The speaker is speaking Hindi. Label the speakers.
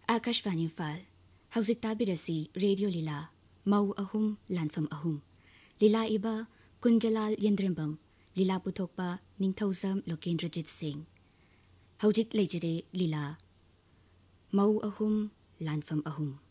Speaker 1: आकाशवाणी इम्फाल हौजिक ताबिरसी रेडियो लीला मौ अहुम लानफम अहुम लीला इबा कुंजलाल यंद्रेम्बम लीला पुथोकपा निंगथौजम लोकेंद्रजीत सिंह हौजिक लेजरे लीला मौ अहुम लानफम अहुम